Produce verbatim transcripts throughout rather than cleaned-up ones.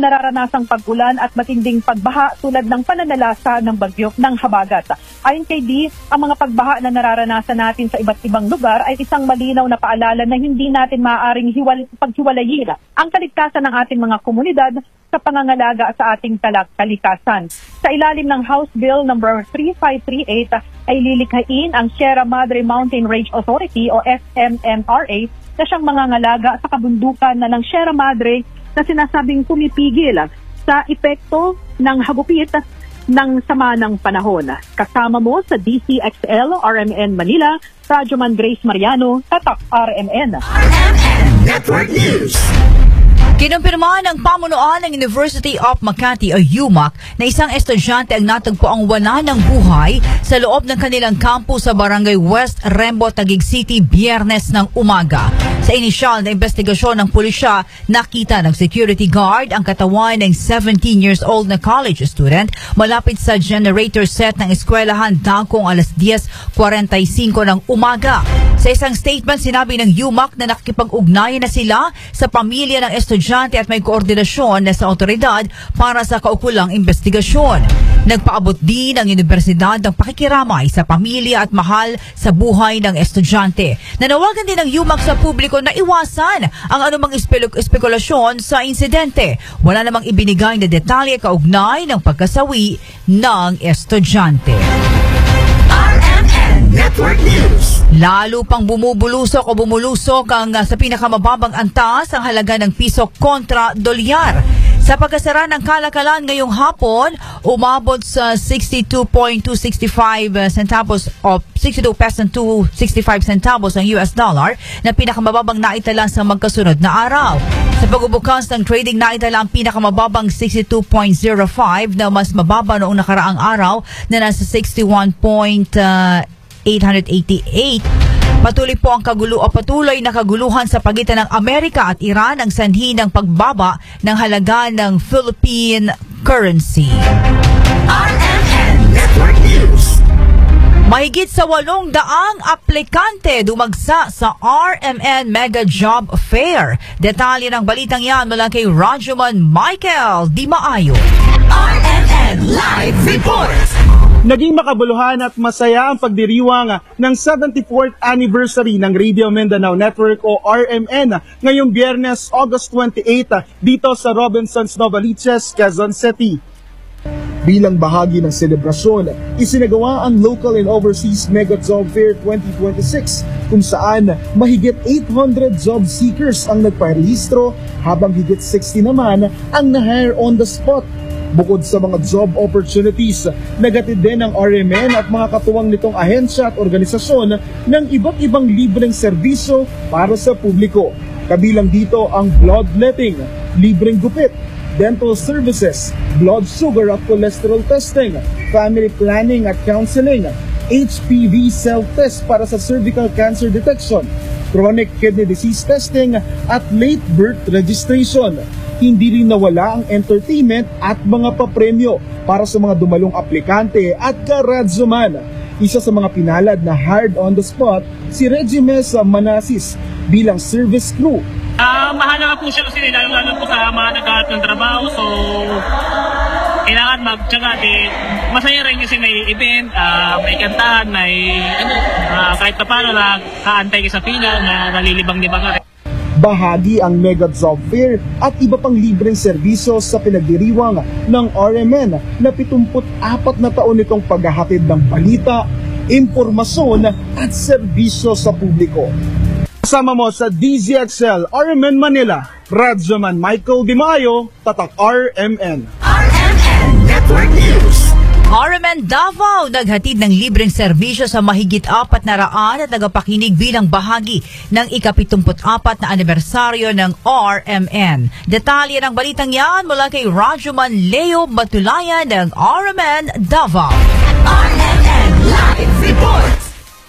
nararanasang pag-ulan at matinding pagbaha tulad ng pananalasa ng bagyo ng Habagat. Ayon kay D, ang mga pagbaha na nararanasan natin sa iba't ibang lugar ay isang malinaw na paalala na hindi natin maaaring hiwal paghiwalayin ang kaligtasan ng ating mga komunidad sa pangangalaga sa ating kalikasan. Sa ilalim ng House Bill number three five three eight ay lilikhain ang Sierra Madre Mountain Range Authority o S M M R A na siyang mangangalaga sa kabundukan na ng Sierra Madre na sinasabing pumipigil sa epekto ng hagupit ng sama ng panahon. Kasama mo sa D C X L R M N Manila, Radyoman Grace Mariano, Tatak R M N. R M N Network News. Kinumpirma ng pamunuan ng University of Makati o U M A C na isang estudyante ang natagpo ang wala ng buhay sa loob ng kanilang campus sa Barangay West Rembo, Taguig City, Biyernes ng umaga. Sa inisyal na investigasyon ng pulisya, nakita ng security guard ang katawan ng seventeen years old na college student malapit sa generator set ng eskwelahan dakong alas diyes kuwarenta y singko ng umaga. Sa isang statement, sinabi ng U M A C na nakikipag-ugnayan na sila sa pamilya ng estudyante at may koordinasyon na sa otoridad para sa kaukulang investigasyon. Nagpaabot din ang universidad ng pakikiramay sa pamilya at mahal sa buhay ng estudyante. Nanawagan din ng U M A C sa publiko na iwasan ang anumang espek- espekulasyon sa insidente. Wala namang ibinigay na detalye kaugnay ng pagkasawi ng estudyante. R M N Network News. Lalo pang bumubulusok o bumulusok ang uh, sa pinakamababang antas ang halaga ng piso kontra dolyar. Sa pagkasara ng kalakalan ngayong hapon, umabot sa sixty-two point two six five centavos o sixty-two pesos and two sixty-five centavos ang U S dollar na pinakamababang naitala sa magkasunod na araw. Sa pagbubukas ng trading, naitala ang pinakamababang sixty-two point zero five na mas mababa noong nakaraang araw na nasa sixty-one point eight eighty-eight. Patuloy po ang kagulo o patuloy na kaguluhan sa pagitan ng Amerika at Iran ang sanhi ng pagbaba ng halaga ng Philippine currency. R M N Network News. Mahigit sa walong daang aplikante dumagsa sa R M N Mega Job Fair. Detalye ng balitang yan mula kay Radyoman Michael Di Maayo. R M N Live Report. Naging makabuluhan at masaya ang pagdiriwang ng seventy-fourth anniversary ng Radio Mindanao Network o R M N ngayong Biyernes, August twenty-eighth dito sa Robinsons Novaliches, Quezon City. Bilang bahagi ng selebrasyon, isinagawa ang Local and Overseas Mega Job Fair twenty twenty-six kung saan mahigit eight hundred job seekers ang nagparehistro habang higit sixty naman ang na-hire on the spot. Bukod sa mga job opportunities, nagatid din ng R M N at mga katuwang nitong ahensya at organisasyon ng iba't ibang libreng serbisyo para sa publiko. Kabilang dito ang bloodletting, libreng gupit, dental services, blood sugar at cholesterol testing, family planning at counseling, H P V self-test para sa cervical cancer detection, chronic kidney disease testing at late birth registration. Hindi rin nawala ang entertainment at mga papremyo para sa mga dumalong aplikante at karadzuman. Isa sa mga pinalad na hard on the spot, si Regimes Manasis bilang service crew. Uh, mahalaga po siya kasi lalo-lalo po sa mga nagkahat ng trabaho. So, kailangan magtsaga din. Masaya rin kasi may event, uh, may kantahan, may ano, uh, kahit pa paano lang kaantay ka sa pila na nalilibang-libang ka. Bahagi ang Mega Job Fair at iba pang libreng serbisyo sa pinagdiriwang ng R M N na pituput-apat na taon nitong paghahatid ng balita, impormasyon at serbisyo sa publiko. Kasama mo sa D Z X L R M N Manila, Radyoman Michael Di Maayo, Tatak R M N. R M N Network News. R M N Davao naghatid ng libreng serbisyo sa mahigit apat na raan at nagapakinig bilang bahagi ng ikapitumput-apat na anibersaryo ng R M N. Detalye ng balitang yan mula kay Radyoman Leo Batulayan ng R M N Davao. R M N Live Report.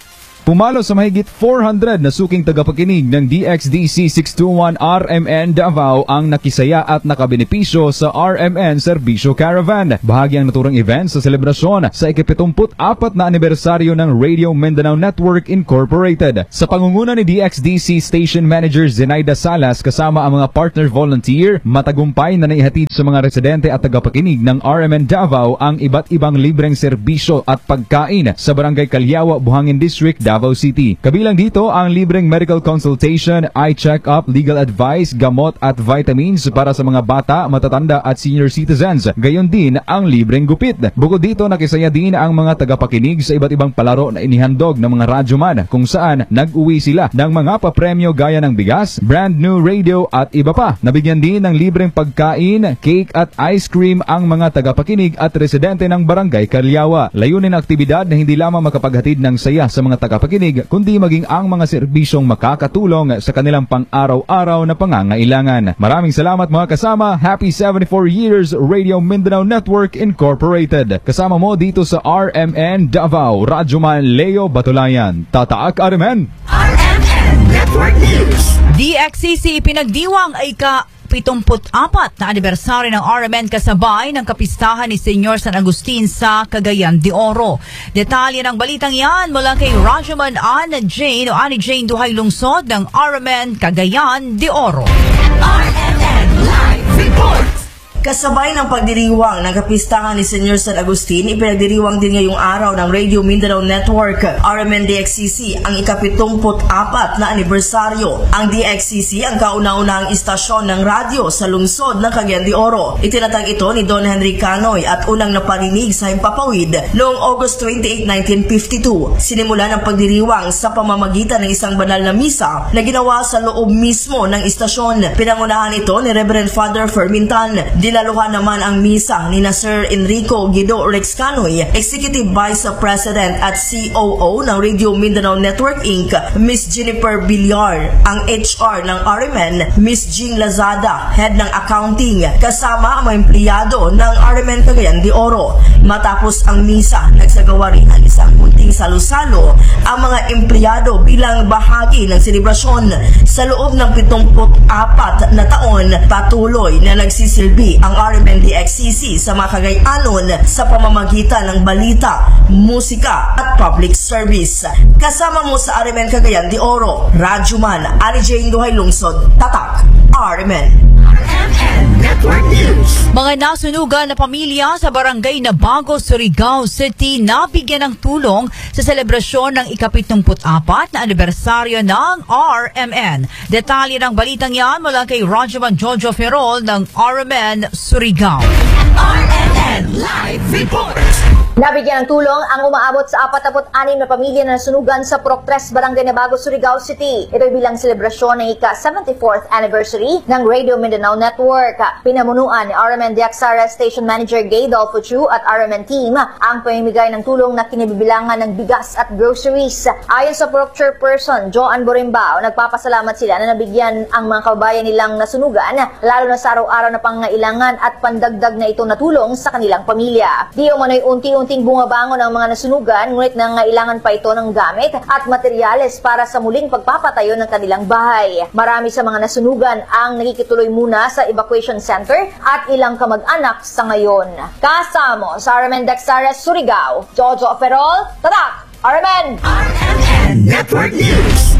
Pumalo sa mahigit four hundred na suking tagapakinig ng D X D C six twenty-one R M N Davao ang nakisaya at nakabenepisyo sa R M N Serbisyo Caravan. Bahagi ang naturang event sa selebrasyon sa ikapitumput-apat na anibersaryo ng Radio Mindanao Network Incorporated. Sa pangunguna ni D X D C Station Manager Zenaida Salas kasama ang mga partner volunteer, matagumpay na naihatid sa mga residente at tagapakinig ng R M N Davao ang iba't ibang libreng serbisyo at pagkain sa Barangay Calyawa, Buhangin District, Davao City. Kabilang dito ang libreng medical consultation, eye check-up, legal advice, gamot at vitamins para sa mga bata, matatanda at senior citizens. Gayon din ang libreng gupit. Bukod dito, nakisaya din ang mga tagapakinig sa iba't ibang palaro na inihandog ng mga radyoman kung saan nag-uwi sila ng mga papremyo gaya ng bigas, brand new radio at iba pa. Nabigyan din ng libreng pagkain, cake at ice cream ang mga tagapakinig at residente ng Barangay Calyawa. Layunin ng aktibidad na hindi lamang makapaghatid ng saya sa mga tagapakinig kundi maging ang mga serbisyong makakatulong sa kanilang pang-araw-araw na pangangailangan. Maraming salamat mga kasama. Happy seventy-four years Radio Mindanao Network Incorporated. Kasama mo dito sa R M N Davao, Radyoman Leo Batulayan. Tataak R M N. R M N Network News. D X C C pinagdiwang ay ka pitumput-apat na anibersaryo ng R M N kasabay ng kapistahan ni Senyor San Agustin sa Cagayan de Oro. Detalye ng balitang yan mula kay Radyoman Anna Jane o Annie Jane Duhay Lungsod ng R M N Cagayan de Oro. R M N Live Report. Kasabay ng pagdiriwang ng kapistahan ni Senyor San Agustin, ipinagdiriwang din ngayong araw ng Radio Mindanao Network, R M N D X C C, ang ikapitumput-apat na anibersaryo. Ang D X C C ang kauna-unahang istasyon ng radyo sa lungsod ng Cagayan de Oro. Itinatag ito ni Don Henry Canoy at unang naparinig sa Himpapawid noong August twenty-eighth, nineteen fifty-two. Sinimula ng pagdiriwang sa pamamagitan ng isang banal na misa na ginawa sa loob mismo ng istasyon. Pinangunahan ito ni Reverend Father Fermintan. Dilaluhan naman ang misa ni na Sir Enrico Guido Rex Canoy, Executive Vice President at C O O ng Radio Mindanao Network Incorporated, Miss Jennifer Villar, ang H R ng R M N, Miss Jean Lazada, Head ng Accounting, kasama ang mga empleyado ng R M N Cagayan de Oro. Matapos ang misa, nagsagawa rin ang isang munting salo-salo ang mga empleyado bilang bahagi ng selebrasyon. Sa loob ng pitumput-apat na taon, patuloy na nagsisilbi ang R M N D X C C sa mga Cagayanon sa pamamagitan ng balita, musika at public service. Kasama mo sa R M N Cagayan de Oro, Radyoman Annie Jane Duhay Lungsod, Tatak, R M N. R M N Network News. Mga nasunugan na pamilya sa Barangay Nabago, Surigao City nabigyan ng tulong sa selebrasyon ng ikapitumput-apat na anibersaryo ng R M N. Detalye ng balitang yan mula kay Radyoman Jojo Ferrol ng R M N Surigao. R M N Live Report. Nabigyan ng tulong ang umaabot sa apat-anim na pamilya na nasunugan sa Purok tres, Barangay Nabago, Surigao City. Ito'y bilang selebrasyon ng ika-seventy-fourth anniversary ng Radio Mindanao Network. Pinamunuan ni R M N Diaksara Station Manager Gay Dolfo Chu at R M N team ang pamimigay ng tulong na kinibibilangan ng bigas at groceries. Ayon sa Purok Chairperson Joan Borimbao, nagpapasalamat sila na nabigyan ang mga kababayan nilang nasunugan, lalo na sa araw-araw na pangangailangan at pandagdag na itong natulong sa kanilang pamilya. Di umano'y unti-unti unting bungabangon ang mga nasunugan, ngunit nangangailangan pa ito ng gamit at materyales para sa muling pagpapatayo ng kanilang bahay. Marami sa mga nasunugan ang nakikituloy muna sa evacuation center at ilang kamag-anak sa ngayon. Kasamo sa R M N Diaksara Surigao, Jojo Ferrol, Tatak, R M N. R M N Network News.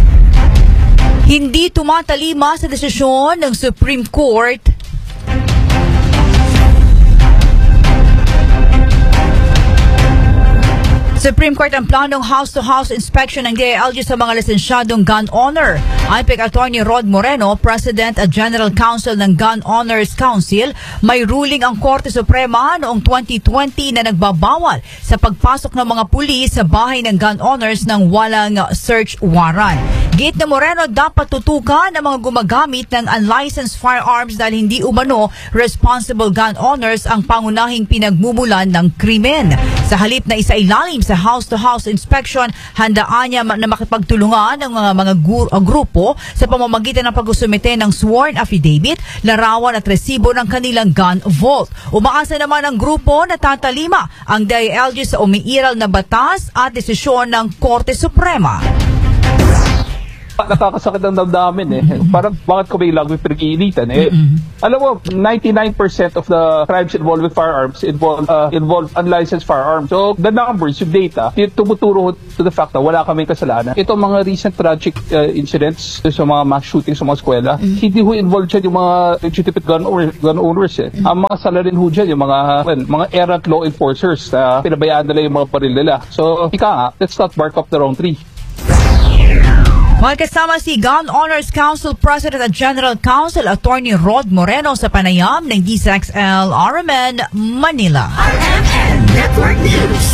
Hindi tumatalima sa desisyon ng Supreme Court Supreme Court ang planong house-to-house inspection ng D I L G sa mga lisensyadong gun owner. Ayon kay Attorney Rod Moreno, President at General Counsel ng Gun Owners Council, may ruling ang Korte Suprema noong twenty twenty na nagbabawal sa pagpasok ng mga pulis sa bahay ng gun owners nang walang search warrant. Gate na Moreno, dapat tutukan ang mga gumagamit ng unlicensed firearms dahil hindi umano responsible gun owners ang pangunahing pinagmumulan ng krimen. Sa halip na isailalim sa house-to-house inspection, handaan niya na makipagtulungan ng mga, mga gu- uh, grupo sa pamamagitan ng pag-usumite ng sworn affidavit, larawan at resibo ng kanilang gun vault. Umaasa naman ang grupo na tatalima ang D I L G sa umiiral na batas at desisyon ng Korte Suprema. nakakasakit ang damdamin eh. Parang bakit ko biglang may pinag-iinitan eh. Mm-hmm. Alam mo, ninety-nine percent of the crimes involved with firearms involve, uh, involve unlicensed firearms. So the numbers, yung data, yung tumuturo to the fact na wala kaming kasalanan. Itong mga recent tragic uh, incidents sa mga mass shootings sa mga eskwela, mm-hmm. hindi ho involved dyan yung mga legitimate gun, or, gun owners eh. Mm-hmm. Ang mga salarin ho dyan, yung mga, well, mga errant law enforcers na pinabayaan nila yung mga baril nila. So, ika nga, let's not bark up the wrong tree. Magkasama si Gun Owners Council President at General Counsel Attorney Rod Moreno sa panayam ng D S X L R M N Manila. R M N Network News.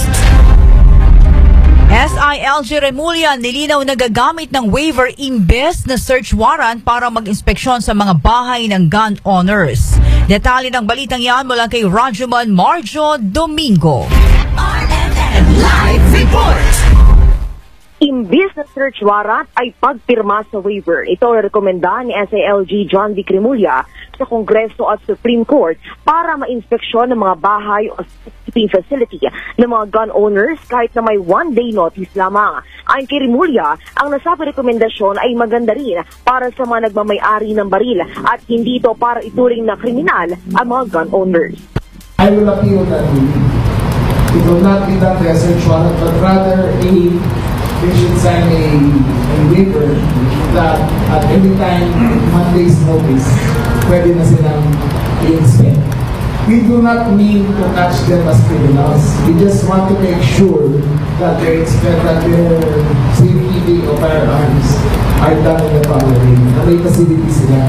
S I L G Remulla nilinaw na gagamit ng waiver imbes na search warrant para mag-inspeksyon sa mga bahay ng gun owners. Detalye ng balitang yan mula kay Rajuman Marjo Domingo. R M N Live Report. Imbis na search warrant ay pagpirma sa waiver. Ito ay rekomenda ni S I L G John Vic Remulla sa Kongreso at Supreme Court para ma-inspeksyon ng mga bahay o keeping facility ng mga gun owners kahit na may one-day notice lamang. Ayon kay Remulla, ang nasabi rekomendasyon ay maganda rin para sa mga nagmamay-ari ng baril at hindi ito para ituring na kriminal ang mga gun owners. I will appeal that ruling. It will not be done by a search warrant, but rather a they should sign a, a waiver that at any time, Monday's notice, pwede na silang i-inspect. We do not mean to catch them as criminals. We just want to make sure that they expect that their safekeeping of firearms are done in the proper way. Na may facility sila.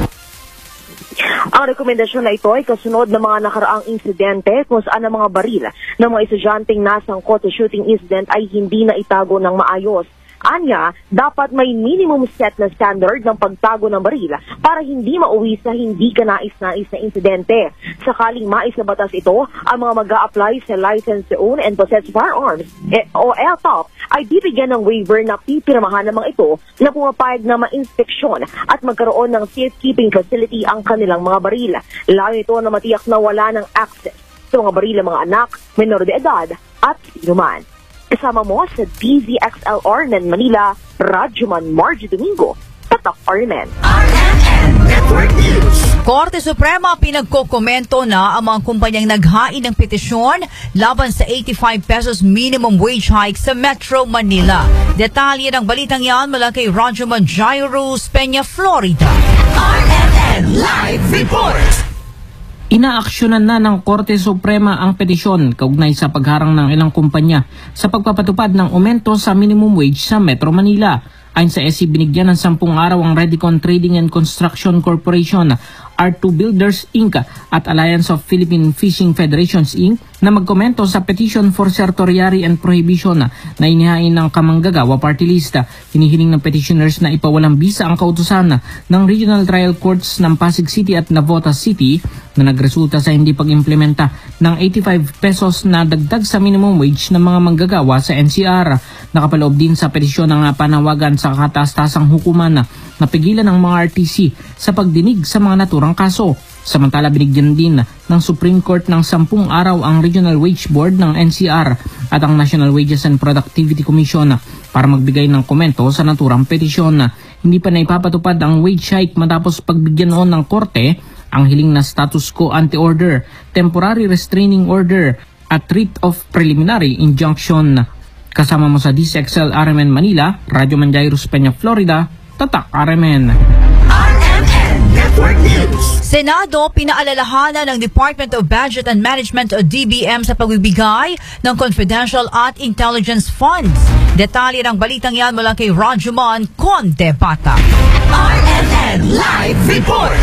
Ang rekomendasyon na ito ay kasunod ng mga nakaraang insidente kung saan ang mga baril ng mga estudyanteng nasangkot sa shooting incident ay hindi na itago ng maayos. Anya, dapat may minimum set na standard ng pagtago ng baril para hindi mauwi sa hindi kanais-nais na insidente. Sakaling mais na batas ito, ang mga mag-a-apply sa License to Own and Possess Firearms eh, o L T O P ay bibigyan ng waiver na pipirmahan ng mga ito na pumapayag na ma-inspeksyon at magkaroon ng safekeeping facility ang kanilang mga baril. Lalo ito na matiyak na wala ng access sa mga baril ng mga anak, menor de edad at sinuman. Kasama mo sa D Z X L R N Manila, Rajuman Marjo Domingo, Tatak R M N. R M N Network News. Korte Suprema pinagkokomento na ang mga kumpanyang naghain ng petisyon laban sa eighty-five pesos minimum wage hike sa Metro Manila. Detalye ng balitang yan mula kay Rajuman Jairus Peña, Florida. R M N Live Report. Inaaksyonan na ng Korte Suprema ang petisyon kaugnay sa pagharang ng ilang kumpanya sa pagpapatupad ng aumento sa minimum wage sa Metro Manila. Ayon sa S C, binigyan ng sampung araw ang Redicon Trading and Construction Corporation, R two Builders Incorporated at Alliance of Philippine Fishing Federations Incorporated na magkomento sa petition for certiorari and prohibition na inihain ng Kamanggagawa Party List. Hinihiling ng petitioners na ipawalang bisa ang kautusan ng Regional Trial Courts ng Pasig City at Navotas City na nagresulta sa hindi pag-implementa ng eighty-five pesos na dagdag sa minimum wage ng mga manggagawa sa N C R. Nakapaloob din sa petisyon ang panawagan sa kataas-tasang hukuman na pigilan ng mga R T C sa pagdinig sa mga naturang kaso. Samantala, binigyan din ng Supreme Court ng sampung araw ang Regional Wage Board ng N C R at ang National Wages and Productivity Commission para magbigay ng komento sa naturang petisyon. Hindi pa naipapatupad ang wage hike matapos pagbigyan noon ng korte ang hiling na status quo ante-order, temporary restraining order at writ of preliminary injunction. Kasama mo sa D C X L R M N Manila, Radyo Jairus Peña, Florida, Tatak R M N. R M N Network News. Senado, pinaalalahanan ng Department of Budget and Management o D B M sa pagbibigay ng confidential at intelligence funds. Detalye ng balitang yan mula kay Rajuman Conte Bata. R M N Live Report.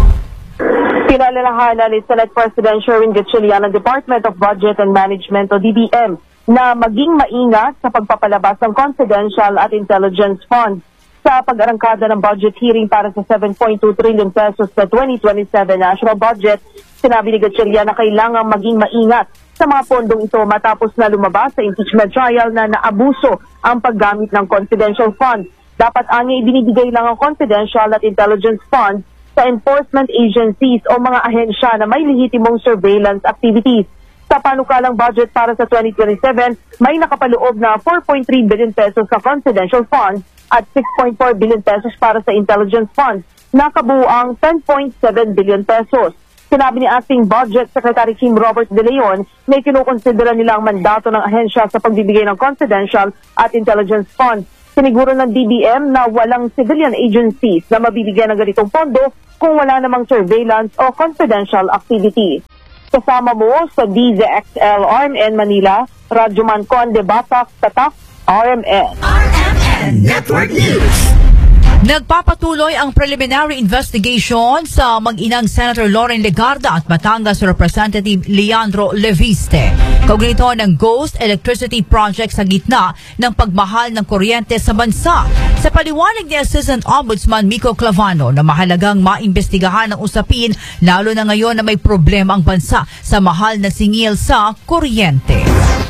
Pinaalalahanan ni Senate President Sherwin Gatchalian ng Department of Budget and Management o D B M na maging maingat sa pagpapalabas ng confidential at intelligence funds sa pag-arangkada ng budget hearing para sa seven point two trillion pesos sa twenty twenty-seven national budget. Sinabi ni Gatchalian na kailangang maging maingat sa mga pondong ito matapos na lumabas sa impeachment trial na naabuso ang paggamit ng confidential funds. Dapat anya ibinibigay lang ang confidential at intelligence funds sa enforcement agencies o mga ahensya na may lehitimong surveillance activities. Sa panukalang budget para sa twenty twenty-seven, may nakapaloob na four point three billion pesos sa confidential funds at six point four billion pesos para sa intelligence funds, nakabuang ten point seven billion pesos. Sinabi ni Acting Budget Secretary Kim Robert De Leon, may kinukonsidera nila ang mandato ng ahensya sa pagbibigay ng confidential at intelligence funds. Siniguro ng D B M na walang civilian agencies na mabibigyan ng ganitong pondo kung wala namang surveillance o confidential activity. Kasama mo sa D Z X L R M N Manila, Radyoman Conde Batak, Tatak, R M N. R M N Network News. Nagpapatuloy ang preliminary investigation sa mag-inang Senator Loren Legarda at Batangas Representative Leandro Leviste. Kaugnay ito ng Ghost Electricity Project sa gitna ng pagmahal ng kuryente sa bansa. Sa paliwanag ni Assistant Ombudsman Miko Clavano na mahalagang maimbestigahan ang usapin lalo na ngayon na may problema ang bansa sa mahal na singil sa kuryente.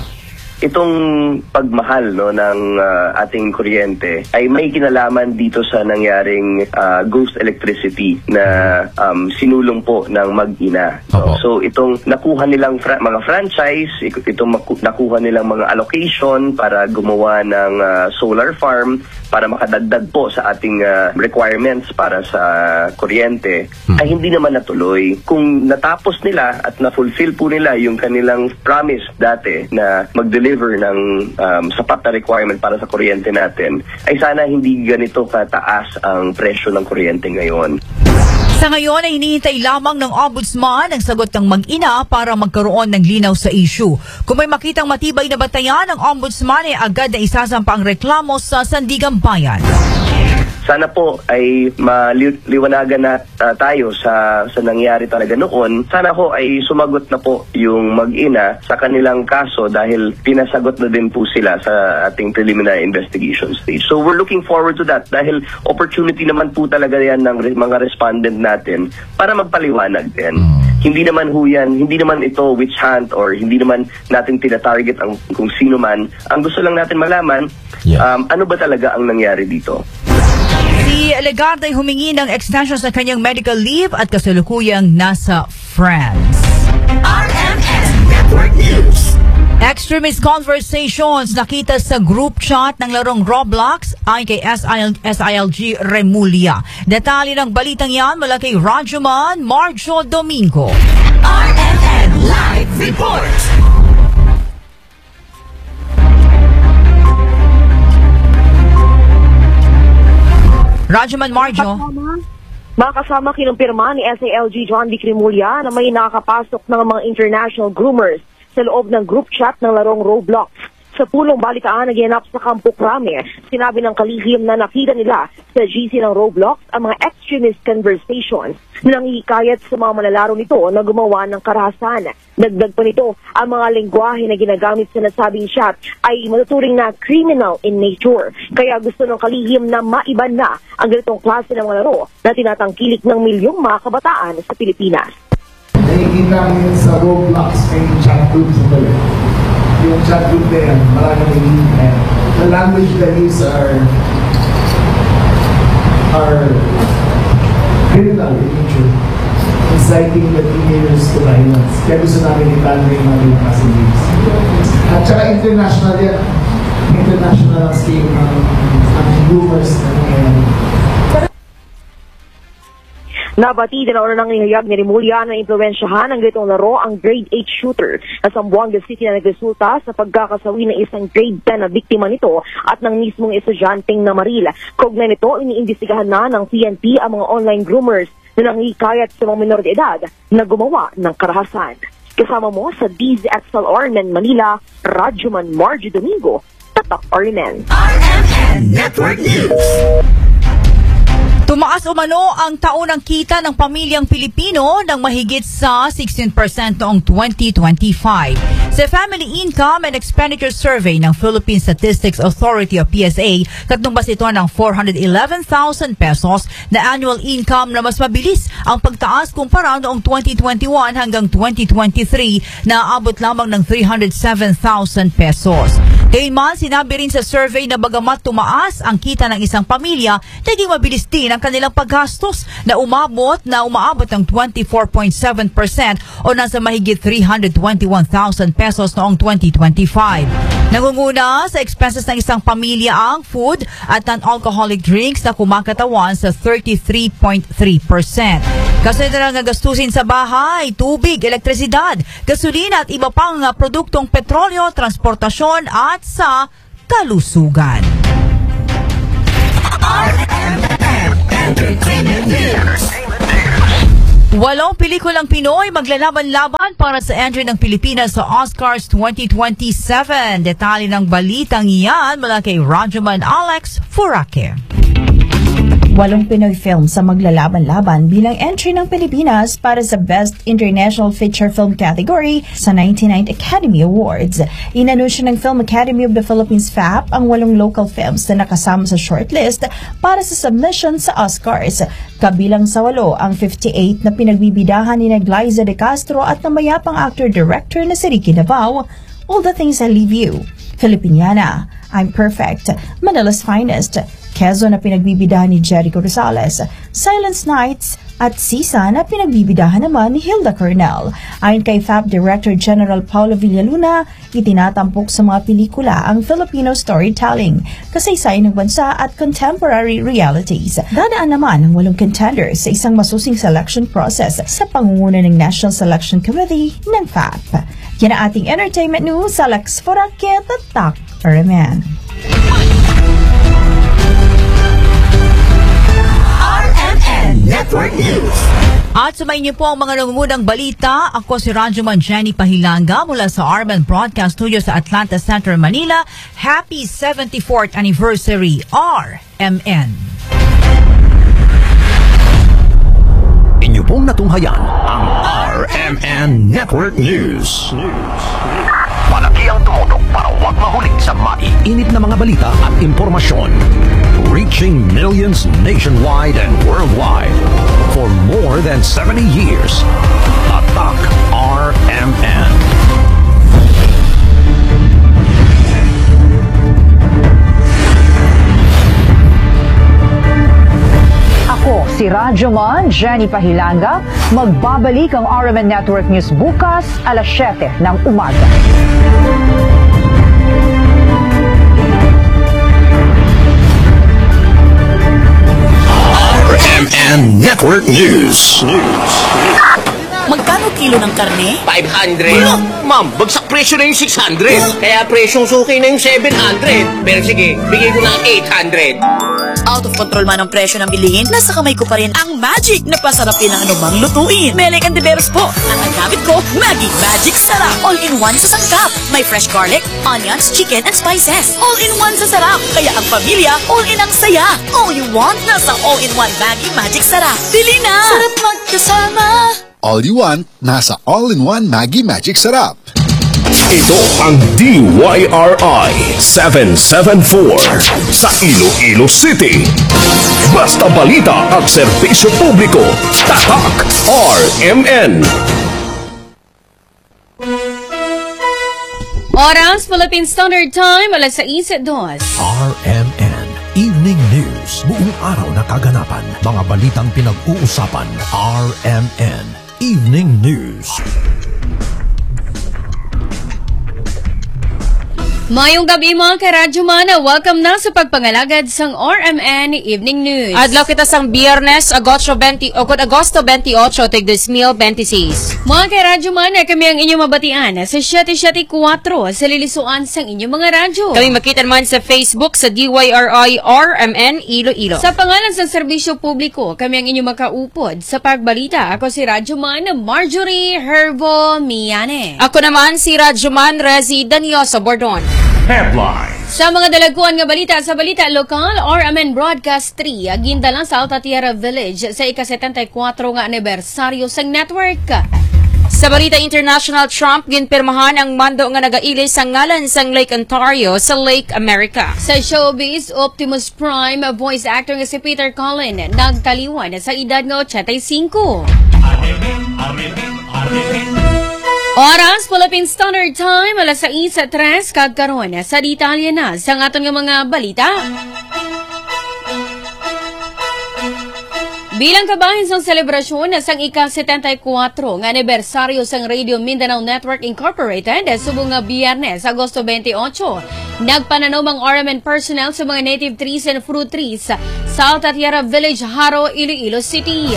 Itong pagmahal no ng uh, ating kuryente ay may kinalaman dito sa nangyaring uh, ghost electricity na um, sinulong po ng mag-ina. No? So itong nakuha nilang fra- mga franchise, itong maku- nakuha nilang mga allocation para gumawa ng uh, solar farm para makadagdag po sa ating uh, requirements para sa kuryente hmm. ay hindi naman natuloy. Kung natapos nila at na-fulfill po nila yung kanilang promise dati na mag-deliver ng um, sapat na requirement para sa kuryente natin, ay sana hindi ganito kataas ang presyo ng kuryente ngayon. Sa ngayon ay hinihintay lamang ng Ombudsman ang sagot ng mag-ina para magkaroon ng linaw sa issue. Kung may makitang matibay na batayan, ang Ombudsman ay agad na isasampa ang reklamo sa Sandigan Bayan. Sana po ay maliwanagan na uh, tayo sa sa nangyari talaga noon. Sana po ay sumagot na po yung mag-ina sa kanilang kaso dahil pinasagot na din po sila sa ating preliminary investigation stage. So we're looking forward to that dahil opportunity naman po talaga yan ng re- mga respondent natin para magpaliwanag din. Hindi naman ho yan, hindi naman ito witch hunt or hindi naman natin tinatarget ang kung sino man. Ang gusto lang natin malaman, yeah. um, ano ba talaga ang nangyari dito? Si Legarda ay humingi ng extension sa kanyang medical leave at kasalukuyang nasa France. R M N Network News. Extremist conversations nakita sa group chat ng larong Roblox ay kay S I L G Remulla. Detalye ng balitang yan mula kay Radyoman Marjo Domingo. R M N Live Report. Radyoman Marjo. Mga kasama kinumpirma ni S I L G John Vic Remulla na may nakakapasok ng mga international groomers sa loob ng group chat ng larong Roblox. Sa pulong balitaan na ginanap sa Campo Crame, sinabi ng kalihim na nakita nila sa G C ng Roblox ang mga extremist conversations na nangihikayat sa mga manlalaro nito na gumawa ng karahasan. Dagdag pa nito, ang mga lengguwahe na ginagamit sa nasabing chat ay matuturing na criminal in nature. Kaya gusto ng kalihim na maiban na ang ganitong klase ng mga laro na tinatangkilik ng milyong mga kabataan sa Pilipinas. Nakikita mo sa Roblox may chat group sa balik. Yung chat group na yan, maraming naging the language they use are are criminal in nature, inciting the teenagers to violence. Kaya gusto namin itan yung mga pinakasin. At saka international yan. International ang scale ng rumors na nangyayari. Nabati din na una nang ihayag ni Remulla na impluwensyahan ng ganitong laro ang grade eight shooter na Zamboanga City na nagresulta sa pagkakasawi ng isang grade ten na biktima nito at ng mismong estudyanteng na Maril. Kaugnay nito, iniimbestigahan na ng P N P ang mga online groomers na nangihikayat sa mga menor de edad na gumawa ng karahasan. Kasama mo sa D Z X L R M N Manila, Radyoman Marjo Domingo, Tatak R M N. R M N Network News. Tumaas umano ang taunang kita ng pamilyang Pilipino ng mahigit sa sixteen percent noong twenty twenty-five. Sa Family Income and Expenditure Survey ng Philippine Statistics Authority o P S A, katumbas ito ng four hundred eleven thousand pesos na annual income na mas mabilis ang pagtaas kumpara noong twenty twenty-one hanggang twenty twenty-three na aabot lamang ng three hundred seven thousand pesos. Gayunman, sinabi rin sa survey na bagamat tumaas ang kita ng isang pamilya, naging mabilis din ang kanilang paggastos na umabot na umaabot ng twenty-four point seven percent o nasa mahigit three hundred twenty-one thousand pesos noong twenty twenty-five. Nangunguna sa expenses ng isang pamilya ang food at non-alcoholic drinks na kumakatawan sa thirty-three point three percent. Kasunod ng gastusin sa bahay, tubig, elektrisidad, gasolina at iba pang produktong petrolyo, transportasyon at sa kalusugan. Walong pelikulang Pinoy maglalaban-laban para sa entry ng Pilipinas sa Oscars twenty twenty-seven. Detalye ng balitang iyan mula kay Rajaman Alex Furake. Walong Pinoy films sa maglalaban-laban bilang entry ng Pilipinas para sa Best International Feature Film category sa ninety-ninth Academy Awards. Inanunsyo ng Film Academy of the Philippines F A P ang walong local films na nakasama sa shortlist para sa submission sa Oscars. Kabilang sa walo ang fifty-eight na pinagbibidahan ni Glyza de Castro at namayapang actor-director na si Ricky Davao, All the Things I Leave You, Filipiniana, I'm Perfect, Manila's Finest, Quezon na pinagbibidahan ni Jericho Rosales, Silence Nights, at Sisa na pinagbibidahan naman ni Hilda Cornell. Ayon kay F A P Director General Paulo Villaluna, itinatampok sa mga pelikula ang Filipino storytelling, kasaysayan ng bansa at contemporary realities. Dadaan naman ang walong contenders sa isang masusing selection process sa pangunguna ng National Selection Committee ng F A P. Yan ang ating entertainment news. Alex Furake, Tatak, R M N. Network News. At sumayin niyo po ang mga nangungunang balita. Ako si Rajaman Jenny Pahilanga mula sa R M N Broadcast Studio sa Atlanta Center, Manila. Happy seventy-fourth Anniversary, R M N. Inyo pong natunghayan ang R M N Network News. Malaki ang tumutok para huwag mahuling sa maiinit na mga balita at impormasyon. Reaching millions nationwide and worldwide for more than seventy years. Tatak R M N. Ako si Rajaman Jenny Pahilanga. Magbabalik ang R M N Network News bukas alas siyete ng umaga. R M N Network News. Magkano kilo ng karne? five hundred. Ano? Ma'am, bagsak presyo na yung six hundred. Kaya presyong suki na yung seven hundred. Pero sige, bigay ko na eight hundred. Out of control man ang presyo ng bilihin, nasa kamay ko pa rin ang magic na pasarapin ng anumang lutuin. Melek and Diveros po. At ang gamit ko, Maggi Magic Sarap. All-in-one sa sangkap. May fresh garlic, onions, chicken, and spices. All-in-one sa sarap. Kaya ang pamilya, all-in ang saya. All you want, nasa all-in-one Maggi Magic Sarap. Bili na! Sarap magkasama! All you want, nasa all-in-one Maggi Magic Sarap. Ito ang D Y R I seven seven four sa Iloilo City. Basta balita at serbisyo publiko. Tatak R M N. Oras Philippine Standard Time, alas sais at dos. R M N Evening News. Buong araw na kaganapan. Mga balitang pinag-uusapan. R M N Evening News. Mayong gabi mga karadyoman, welcome na sa pagpangalagad sang R M N Evening News. Adlaw kita sang Biyernes, Agosto twenty, o Agosto twenty-eight, tig dos mil twenty-seis. Mga karadyoman, kami ang inyong mabatian sa seven seven four sa lilisuan sang inyong mga radyo. Kami makita naman sa Facebook sa D Y R I R M N Iloilo. Sa pangalan ng serbisyo publiko, kami ang inyong makaupod sa pagbalita. Ako si Radyoman Marjorie Herbo Miane. Ako naman si Radyoman Rezi Danioso Bordon. Headlines. Sa mga dalaguan nga balita sa balita lokal, R M N Broadcast three aginda lang sa Alta Tierra Village sa ika-seventy-four nga anibersaryo sa network. Sa balita international, Trump ginpirmahan ang mando nga nagailis sa ngalan sang Lake Ontario sa Lake America. Sa showbiz, Optimus Prime voice actor nga si Peter Cullen nagkaliwan sa edad nga eighty-five. Oras, Philippine Standard Time, alas sais at tres, kagkaroon sa detalye na sa aton nga mga balita. Bilang kabahin sang selebrasyon sang ika-seventy-four nga anibersaryo sang Radio Mindanao Network Incorporated subong nga Biyernes, Agosto twenty-eight, nagpananom ang R M N personnel sa mga native trees and fruit trees sa Altatierra Village, Haro, Iloilo City.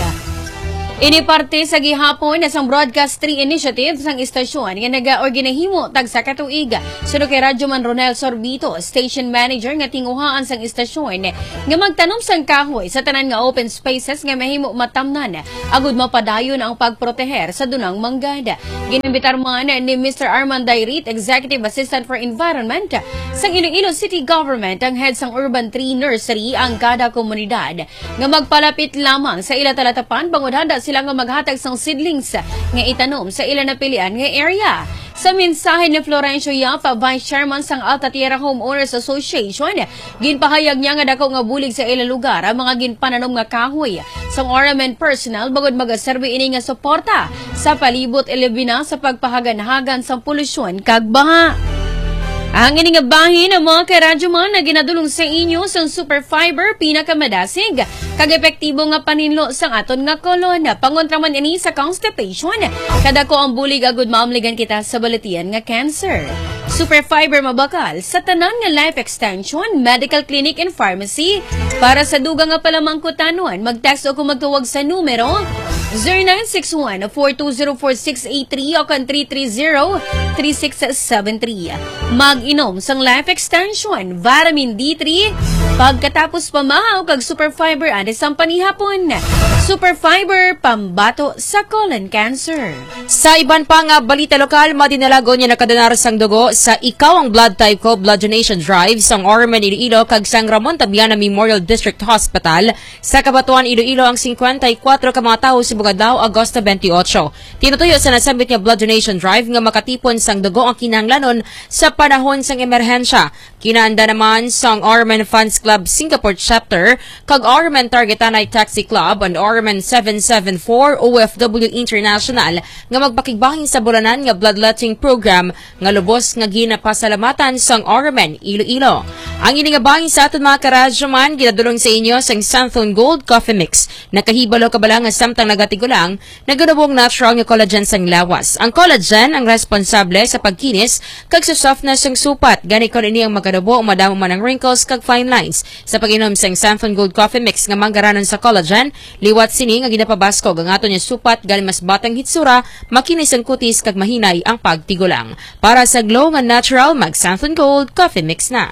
Iniparte sa gihapon na sang Broadcast three Initiative sang istasyon nga naga-organihimo tag sa katuig. Suno kay Radyoman Ronel Sorbito, station manager nga tinguhaan sang istasyon nga magtanom sang kahoy sa tanan nga open spaces nga mahimo matamnan agud mapadayon ang pagproteher sa dunang manggad. Ginambitar man ni Mister Armand Dairit, Executive Assistant for Environment sang Iloilo City Government, ang head sang Urban Tree Nursery ang kada komunidad nga magpalapit lamang sa ila talatapan bangod hada sila nga maghatag sang seedlings nga itanom sa ila napilian nga area. Sa mensahe ni Florencio Yapa, Vice Chairman sang Altatierra Homeowners Association, ginpahayag niya nga dako nga bulig sa ila lugar ang mga ginpananom nga kahoy sang R M N personnel bagod magaserbi ini nga suporta sa palibot ilibina sa pagpahagan-hagan sang polusyon kag baha. Ang iningabahin ng mga karadyoman na ginadulong sa inyo sa super fiber pinakamadasig kag epektibo nga paninlo sang aton nga kolon. Pangontraman ini sa constipation. Kada ko ang bulig agud maamligan kita sa baletian nga cancer. Super fiber mabakal sa tanan nga life extension, medical clinic and pharmacy. Para sa dugang nga palamangkutanon, mag-text o kung magtuwag sa numero zero nine six one, four two zero four six eight three o kan three three zero, three six seven three. Mag-inom sang life extension, vitamin D three, pagkatapos pamahaw kag super fiber anis ang panihapon. Super fiber, pambato sa colon cancer. Sa iban pa nga balita lokal, madinalago niya nakadanar sang dugo sa Ikaw ang Blood Type Ko Blood Donation Drive sang R M N Iloilo kag sang Ramon Tabiana Memorial District Hospital sa Kabatuan Iloilo ang fifty-four ka mga tawo sa Bugadaw, Agosto twenty-eight. Tinutuyo sa nasambit nga blood donation drive nga makatipon sang dugo ang kinahanglanon sa panahon sang emerhensya. Kinaanda naman sang R M N Funds Club Singapore Chapter kag R M N Targetanay Taxi Club and R M N seven seven four O F W International nga magpakigbahing sa bulanan nga bloodletting program nga lubos nga ginapasalamatan sang R M N Iloilo. Ang iningabangin sa aton mga karadyoman ginadulong sa inyo sang Santhon Gold Coffee Mix. Nakahibalo kabala nga samtang nagatigulang naganubong natural nga collagen sang lawas. Ang collagen ang responsable sa pagkinis kag sa softness sang supat. Gani kon ini ang maganubo madamo man ang wrinkles kag fine lines. Sa pag-inom sang Santhon Gold Coffee Mix nga manggaranon sa collagen, liwat sini nga ginapabasko ang aton nga supat gani mas batang hitsura, makinis ang kutis kag mahinay ang pagtigulang. Para sa glow nga natural, mag Santhon Gold Coffee Mix na.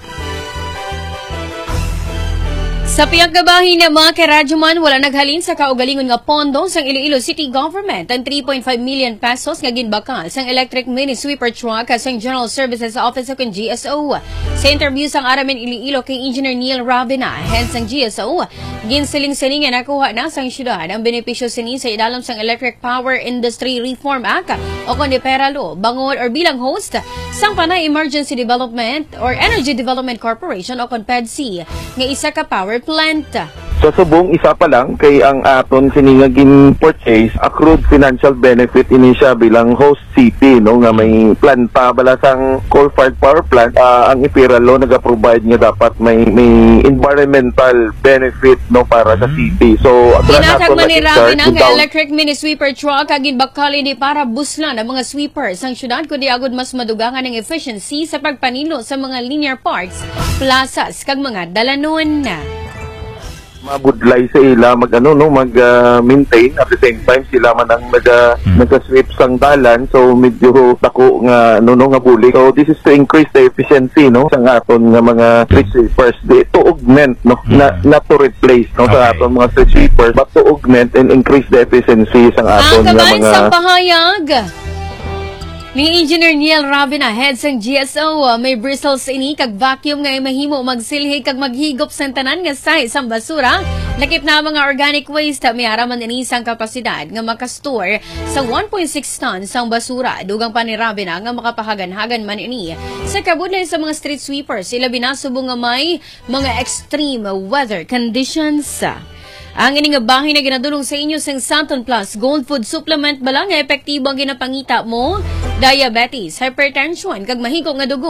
Sa piyagkabahin ng mga karadyoman, wala naghalin sa kaugalingon nga pondo sang Iloilo City Government ang three point five million pesos nga ginbakal sang electric mini sweeper truck sang General Services Office ng G S O. Sa interview sang R M N Iloilo kay Engineer Neil Rabina, head sang G S O, ginsiling-siling nga nakuha na sang syudad ang benepisyo sini sa idalam sang Electric Power Industry Reform Act o kundi peralo, bangod or bilang host sang Panay Emergency Development or Energy Development Corporation o kon P E D C nga isa ka power plant. So subong isa pa lang kay ang aton siningagin purchase accrued financial benefit ini siya bilang host city no nga may planta bala sang coal-fired power plant uh, ang ipiralo naga-provide nga dapat may may environmental benefit no para sa city. So ginatag man ni Rabi ng electric mini sweeper truck agin bakali ni para buslan ang mga sweepers sang syudad kundi agud mas madugangan ang efficiency sa pagpanilo sa mga linear parks, plazas kag mga dalanon na. Mabudlay sa ila mag ano no mag uh, maintain at the same time sila man ang naga hmm. naga-sweep sang dalan, so medyo dako nga no no nga buli. So this is to increase the efficiency no sang aton nga mga street sweepers, to augment no hmm. na, not to replace no okay. sa aton mga street sweepers but to augment and increase the efficiency sang aton nga mga sa pahayag ni Engineer Neil Rabina, head sang G S O, may bristles ini kag vacuum nga mahimo magsilhi kag maghigop sa tanan nga size sang basura. Lakip na mga organic waste may araman ini sang kapasidad nga makastore sa one point six tons sang basura. Dugang pa ni Rabina nga makapahagan-hagan man ini sa kabudlay sa mga street sweepers. Sila binasubong nga may mga extreme weather conditions. Ang iningabahin na ginadulong sa inyo sang Santon Plus Gold Food Supplement bala nga epektibo ang ginapangita mo, diabetes, hypertension, kag mahigop nga dugo.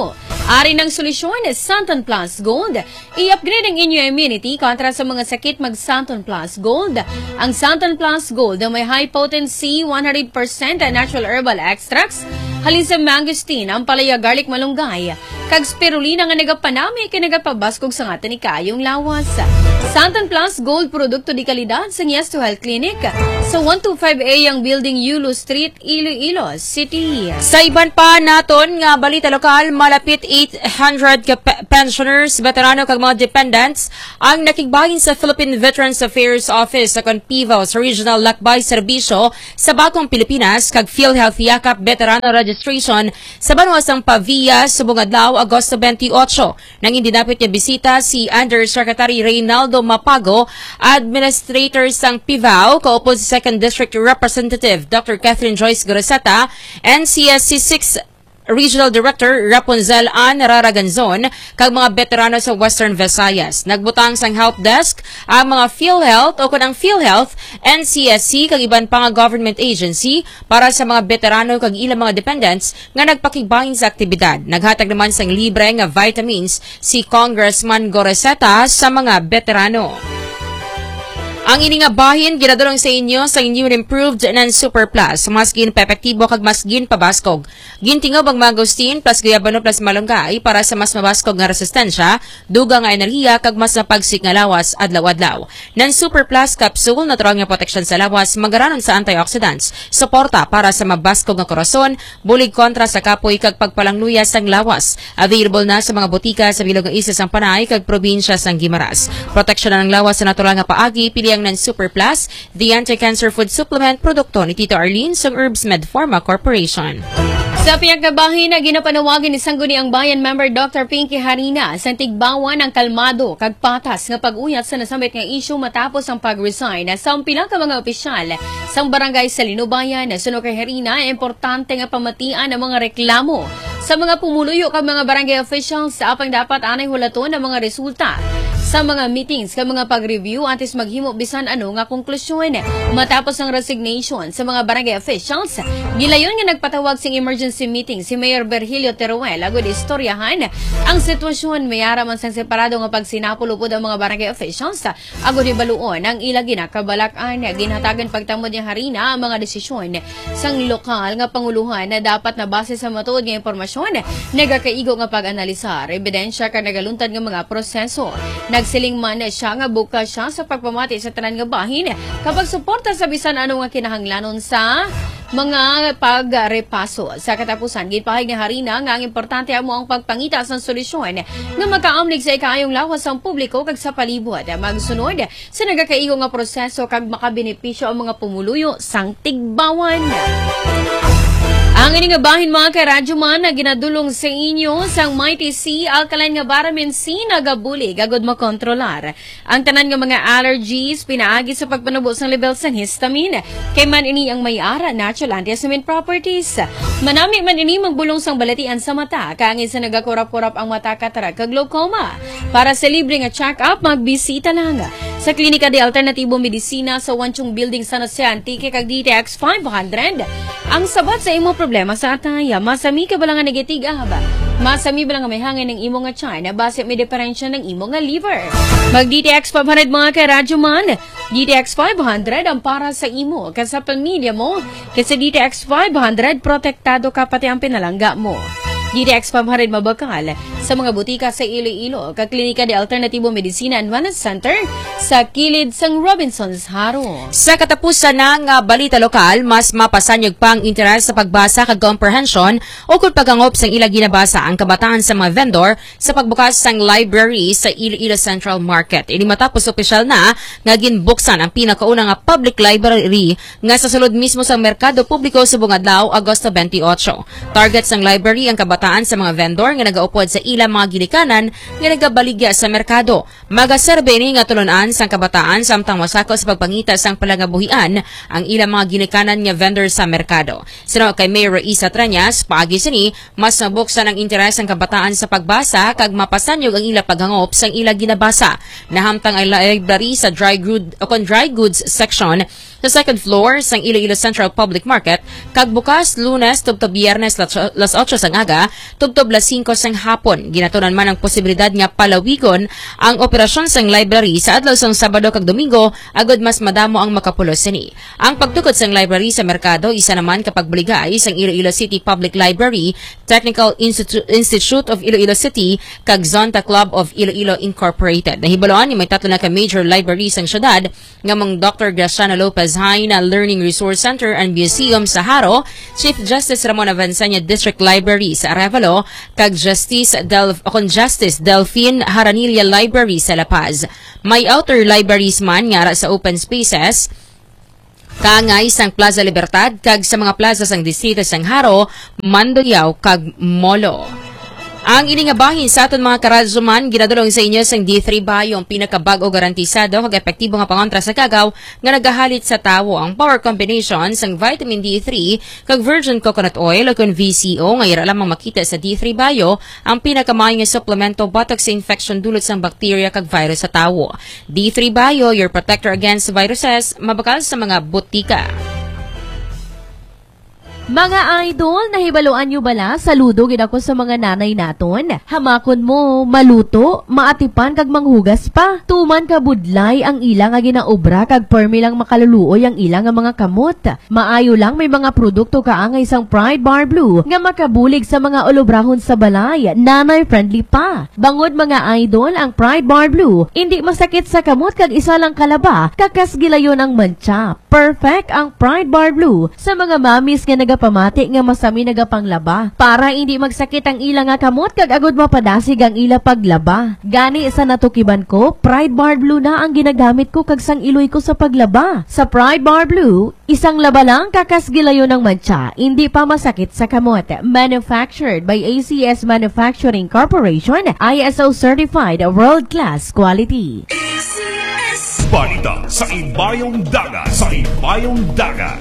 Ari ng solusyon, Santon Plus Gold. I-upgrade ang inyong immunity kontra sa mga sakit mag Santon Plus Gold. Ang Santon Plus Gold na may high potency, one hundred percent natural herbal extracts, halin sa mangosteen, ang palaya garlic malunggay, kag spirulina nga nagapanami kay nagapabaskog sa ngata ni kayong lawas. Santon Plus Gold produkto di kalidad sa Yes to Health Clinic sa one twenty-five A ang Building Yulo Street, Iloilo City. Sa iban pa naton nga balita lokal, malapit eight hundred ka pe- pensioners, veterano kag mga dependents ang nakigbahin sa Philippine Veterans Affairs Office sa Conpivo sa Regional Lakbay Serbisyo sa Bagong Pilipinas kag PhilHealth Yakap Veterano Registration sa Banuasang Pavia sa Bungadlaw, Agosto twenty-eight. Nang hindi napit niya bisita si Undersecretary Reynaldo Mapago, Administrator sang P V A O, kaupod si second District Representative Doctor Catherine Joyce Groseta, N C S C six Regional Director Rapunzel Ann Raraganzon, kag mga veterano sa Western Visayas. Nagbutang sang help desk ang mga PhilHealth o kunang PhilHealth, N C S C kag iban pa nga government agency para sa mga veterano kag ilang mga dependents nga nagpakigbahin sa aktibidad. Naghatag naman sang libre nga vitamins si Congressman Goreseta sa mga veterano. Ang ini nga bahin ginadulong sa inyo sa new and improved ng Super Plus. Mas gin epektibo kag mas gin pabaskog. Gintingob ang mangosteen plus gayabano plus malunggay para sa mas mabaskog nga resistensya, dugang nga enerhiya kag mas napagsik nga lawas adlaw-adlaw. Nan Super Plus capsule natural nga protection sa lawas, magaranon sa antioxidants, suporta para sa mabaskog nga korason, bulig kontra sa kapoy kag pagpalangluya sang lawas. Available na sa mga botika sa bilog ng isa sang Panay kag probinsya sang Guimaras. Proteksyon ng lawas sa natural nga paagi pili ang ng Super Plus, the anti-cancer food supplement produkto ni Tito Arlene sa Herbs Med Pharma Corporation. Sa pinagkabahin na ginapanawagin ni Sangguniang Bayan member Doctor Pinky Harina sa tigbawan ng kalmado kag patas nga pag-uyat sa nasambit nga issue matapos ang pag-resign sa pilang ka mga opisyal sa barangay sa Linubayan. Suno kay Harina, importante nga pamatian ang mga reklamo sa mga pumuluyo kag mga barangay officials sa apang dapat anay hulaton ang mga resulta sa mga meetings kag mga pag-review antes maghimo bisan ano nga konklusyon. Matapos ang resignation sa mga barangay officials, gilayon nga nagpatawag sing emergency meeting si Mayor Virgilio Teruel agud istoryahan ang sitwasyon. Mayara man sang separado nga pagsinapulupod ang mga barangay officials agud ibaluon ang ila ginakabalak-an. Ginhatagan pagtamod ni Harina ang mga desisyon sang lokal nga panguluhan na dapat na base sa matuod nga impormasyon, nagakaigo nga pag-analisar, ebidensya kag nagaluntad nga mga proseso. Nagsiling man siya nga bukas siya sa pagpamati sa tanan nga bahin kapag suporta sa bisan ano nga kinahanglanon sa mga pagrepaso. Sa katapusan, ginpahig ni Harina nga ang importante amo ang pagpangita sa solusyon nga makaamlig sa ikayong lawas ang publiko kag sa palibot. Magsunod sa nagakaigo nga proseso kag makabenepisyo ang mga pumuluyo sang tigbawan. Ang ini nga bahin mga karadyo man na ginadulong sa inyo sang Mighty C, alkaline nga vitamin C nagabulig agud makontrolar ang tanan nga mga allergies pinaagi sa pagpanubo sang level sang histamine. Kay man ini ang may-ara natural antihistamine properties. Manami man ini magbulong sang balatian sa mata kaangin sa nagakurap-kurap ang mata, katarak kag glaucoma. Para sa libre nga check-up, magbisita lang sa Klinika de Alternatibo Medicina sa Wanchong Building San Jose Antique kag D T X five hundred. Ang sabat sa imo problema sa ataya, masami ka ba lang nga negatig ahaba? Masami ba lang nga may hangin ng imo nga tiyan na base may diferensya ng imo nga liver? Mag D T X five hundred mga karadyo man. D T X five hundred ang para sa imo kasi sa pamilya mo. Kasi D T X five hundred protektado ka pati ang pinalangga mo. D T X five hundred mabakal sa mga butika sa Iloilo, kag Klinika de Alternatibo Medicina and Wellness Center sa kilid sang Robinson's Haro. Sa katapusan ng uh, balita lokal, mas mapasanyog pang interes sa pagbasa kag comprehension o kung pagangop sang ila ginabasa ang kabataan sa mga vendor sa pagbukas sang library sa Iloilo Central Market. Ini matapos opisyal na nga ginbuksan ang pinakauna nga public library nga sa sulod mismo sa merkado publiko sa Bungadlaw, Agosto twenty-eight. Target sang library ang kabataan sa mga vendor nga nagaupod sa ilang mga ginikanan nga nagabaligya sa merkado. Magaserbe ni nga tulunan sang kabataan samtang masako sa pagpangita sang palangabuhian ang ilang mga ginikanan nga vendor sa merkado. Sino kay Mayor Isa Tranyas, paagi sini mas nabuksan ang interes ang kabataan sa pagbasa kag mapasanyog ang ila paghangop sang ila ginabasa. Nahamtang ang library sa dry good o dry goods section sa second floor sang Iloilo Central Public Market kag bukas Lunes tubtob Biyernes las otso sang aga tubtob las singko sang hapon. Ginatunan man ang posibilidad nga palawigon ang operasyon sang library sa adlaw sang Sabado kag Domingo agod mas madamo ang makapulos sini. Ang pagtukod sang library sa merkado isa naman kapag buligay sang Iloilo City Public Library, Technical Institute, Institute of Iloilo City kag Zonta Club of Iloilo Incorporated. Nahibaloan ni may tatlo na ka major library sang syudad nga mong Doctor Graciano Lopez Haina Learning Resource Center and Museum sa Haro, Chief Justice Ramon Avancenia District Library sa Arevalo kag Justice Del kon Justice Delphine Haranilla Library sa La Paz. May outer libraries man nga sa open spaces kangay sang Plaza Libertad kag sa mga plaza sang distrito sang Haro, Mandoyao kag Molo. Ang ini nga bahin sa aton mga karadyoman, ginadulong sa inyo sang D three Bayong pinakabag o garantisado kag epektibo nga pangontra sa kagaw nga nagahalit sa tawo. Ang power combination sang vitamin D three kag virgin coconut oil o kun V C O nga ira lamang makita sa D three Bayo ang pinakamayo nga suplemento batok sa infection dulot sang bakterya kag virus sa tawo. D three Bayo, your protector against viruses, mabakal sa mga butika. Mga idol, nahibaluan nyo bala? Saludo gid ako sa mga nanay naton. Hamakon mo, maluto, maatipan kag manghugas pa. Tuman ka budlay ang ilang nga ginaobra kag permi lang makaluluoy ang ilang nga mga kamot. Maayo lang may mga produkto kaangay sang Pride Bar Blue nga makabulig sa mga olobrahon sa balay. Nanay friendly pa. Bangod mga idol, ang Pride Bar Blue hindi masakit sa kamot kag isa lang kalaba, kakas gilayon ang mantsa. Perfect ang Pride Bar Blue sa mga mamis nga naga pamati nga masami nagapanglaba para hindi magsakit ang ila nga kamot kag agud mapadasig ang ila paglaba. Gani sa natukiban ko, Pride Bar Blue na ang ginagamit ko kag sang iloy ko sa paglaba. Sa Pride Bar Blue, isang laba lang kakas gilayon ng mantsa, hindi pa masakit sa kamot. Manufactured by A C S Manufacturing Corporation, I S O certified world-class quality. Balita sa Ibayong Dagat, sa Ibayong Dagat.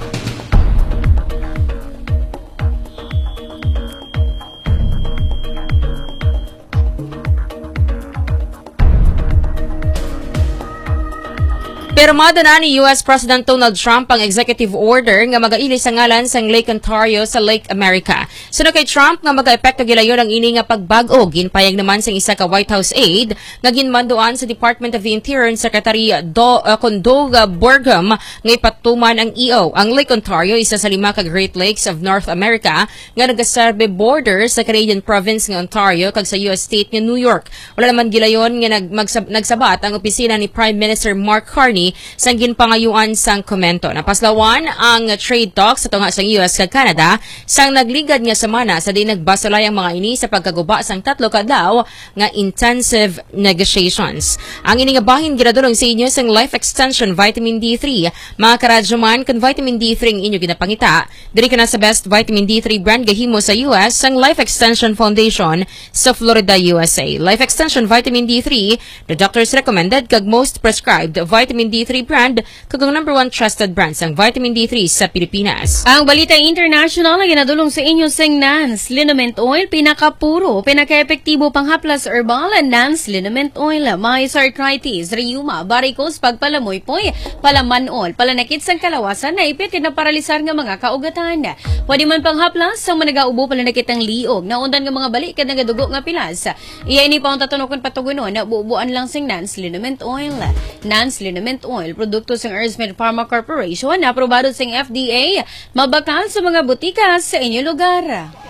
Pirmado na ni U S President Donald Trump ang executive order nga magaili sa ngalan sang Lake Ontario sa Lake America. Sunod kay Trump nga mag-epekto gilayon ang ini nga pagbago, ginpayag naman sang isa ka White House aide nga ginmanduan sa Department of the Interior Secretary Do uh, Condoga Burgum nga ipatuman ang E O. Ang Lake Ontario isa sa lima ka Great Lakes of North America nga nagaserbe border sa Canadian province nga Ontario kag sa U S state nga New York. Wala naman gilayon nga nag nagsabat ang opisina ni Prime Minister Mark Carney sang ginpangayuan sang komento. Napaslawan ang trade talks sa tunga sang U S kag Canada sang nagligad nga semana sa di nagbasulay ang mga ini sa pagkaguba sang tatlo ka adlaw nga intensive negotiations. Ang ini nga bahin ginadulong sa inyo sang Life Extension Vitamin D three. Mga karadyoman, kung vitamin D three ang inyo ginapangita, diri ka na sa best vitamin D three brand gahimo sa U S sang Life Extension Foundation sa Florida, U S A. Life Extension Vitamin D three, the doctors recommended kag most prescribed vitamin D three brand kag ang number one trusted brand sang vitamin D three sa Pilipinas. Ang balita international na ginadulong sa inyo sang Nance Liniment Oil, pinakapuro, pinaka-epektibo panghaplas herbal, Nance Liniment Oil. May arthritis, rheuma, varicose, pagpalamoy-poy, palamanol, palanakit sang kalawasan, naipit na paralisar nga mga kaugatan. Pwede man panghaplas sang managaubo palanakit ang liog, naundan nga mga balik kad nagadugo nga pilas. Iya ini pa ang tatunokon patugunon na buubuan lang sang Nance Liniment Oil. Nance Liniment Oil, produkto sa Earthmed Pharma Corporation, aprobado sa F D A, mabakal sa mga butika sa inyong lugar.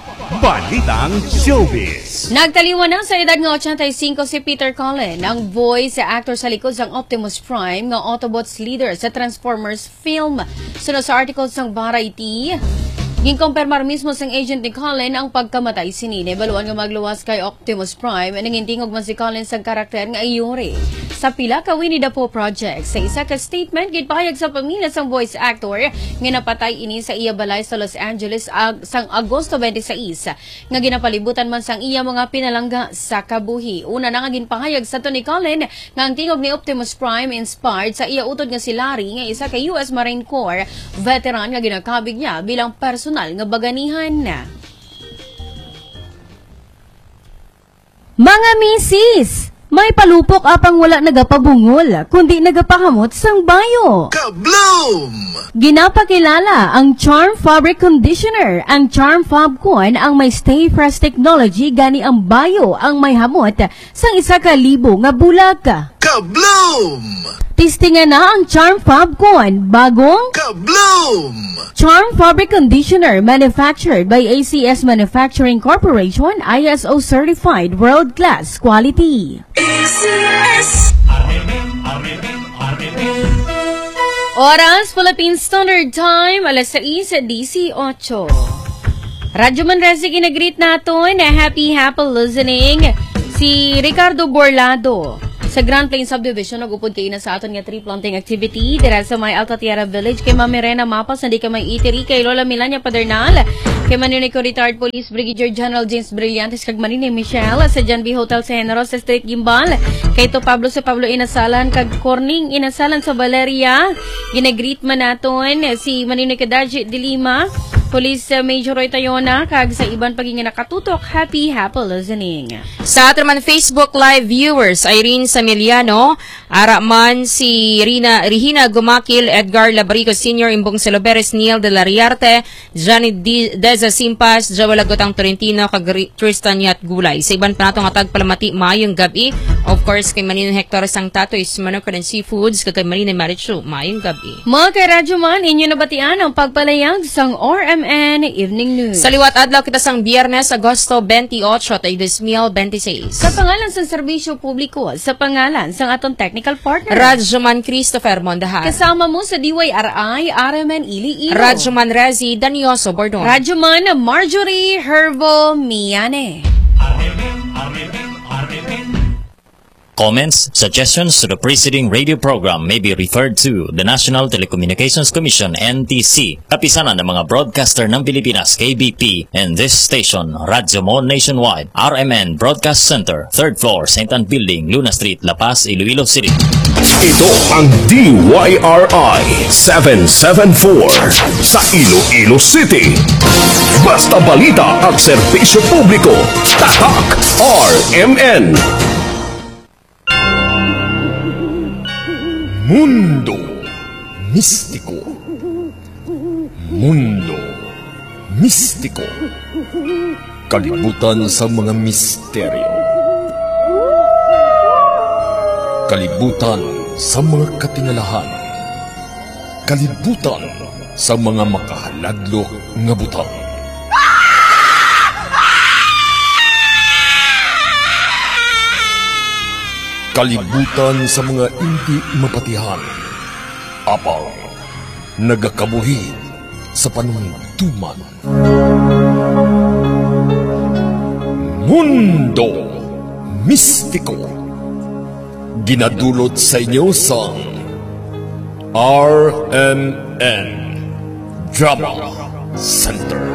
Balitang Showbiz. Nagtaliwan na sa edad ng eighty-five si Peter Cullen, ang voice actor sa likod ng Optimus Prime, ng Autobots leader sa Transformers film. Sunod sa article ng Variety, ginkumpirmar mismo sang agent ni Cullen ang pagkamatay sini. Nebaluan nga magluwas kay Optimus Prime, nangintingog man si Cullen sang karakter nga Iori sa pila ka Winnie the Pooh project. Sa isa ka statement, gitpahayag sa pamilya sang voice actor nga napatay ini sa iya balay sa Los Angeles ag, sang Agosto twenty-six nga ginapalibutan man sang iya mga pinalangga sa kabuhi. Una na nga ginpahayag sa to ni Cullen nga ang tingog ni Optimus Prime inspired sa iya utod nga si Larry nga isa ka U S Marine Corps veteran nga ginakabig niya bilang personal nga baganihan na. Mga misis, May palupok apang wala nagapabungol, kundi nagapahamot sang bayo. Kabloom! Ginapakilala ang Charm Fabric Conditioner. Ang Charm Fab kuan ang may Stay Fresh technology gani ang bayo ang may hamot sang isa ka libo nga bulag. Kabloom! Testingan na ang Charm Fab kuan bagong Kabloom! Charm Fabric Conditioner manufactured by A C S Manufacturing Corporation, I S O certified world-class quality. A C S Oras, Philippine Standard Time, alas sais dieciocho. Radyo Manresi, ginagreet natin na happy, happy listening si Ricardo Borlado. Sa Grand Plains Subdivision, nag-upod kayo na sa aton nga tree planting activity dira sa may Alta Tierra Village kay Mami Rena Mapas, hindi ka may itiri kay Lola Milania Padernal, kay Manini ko retired Police Brigadier General James Brillantes kag Manini Michelle sa John B Hotel sa General sa Street Gimbal, kay to Pablo sa Pablo Inasalan kag Corning Inasalan sa Valeria. Ginagreet man naton si Manini Kadaji de Lima, Police Major Roy Tayona kag sa iban paging nakatutok. Happy, happy listening. Sa atin man Facebook Live viewers, Irene Samiliano, ara man si Rina Regina Gumakil, Edgar Labarico Senior, Imbong Celoberes, Neil de la Riarte, Johnny D Deza Simpas, Joel Agotang Torrentino, kag Tristan Yat Gulay. Sa iban pa nato nga tagpalamati mayong gabi. Of course, kay Manino Hector sang Tatoy, Manok and Seafoods, kag kay Manino Marichu, mayong gabi. Mga karadyo man, inyo nabatian ang pagpalayag sang R M N Evening News. Sa liwat adlaw kita sang Biyernes, Agosto twenty-eight, tay dos mil veintiséis. Sa pangalan sang serbisyo publiko, sa pangalan sang aton technical partner, Radyoman Christopher Mondahan. Kasama mo sa D Y R I, R M N Iloilo. Radyoman Rezi Danioso Bordon. Radyoman Marjorie Hervo Miane. Comments, suggestions to the preceding radio program may be referred to the National Telecommunications Commission N T C, kapisanan ng mga broadcaster ng Pilipinas K B P, and this station, Radyo Mo Nationwide, R M N Broadcast Center, third floor, Saint Ann Building, Luna Street, La Paz, Iloilo City. Ito ang D Y R I seven seven four sa Iloilo City. Basta balita at serbisyo publiko, tatak R M N. Mundo Mistiko. Mundo Mistiko. Kalibutan sa mga misteryo. Kalibutan sa mga katingalahan. Kalibutan sa mga makahaladlok nga butang. Kalibutan sa mga hindi mapatihan. Apang nagakabuhi sa panuntuman. Mundo Mistiko. Ginadulot sa inyo sa R M N Drama Center.